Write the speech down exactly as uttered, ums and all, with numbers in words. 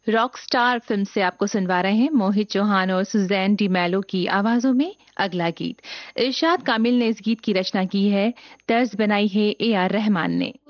Rock star film से आपको सुनवा रहे हैं मोहित चौहान और सुजैन डी मैलो की आवाजों में अगला गीत। इरशाद कामिल ने इस गीत की रचना की है, तर्ज बनाई है ए आर रहमान ने।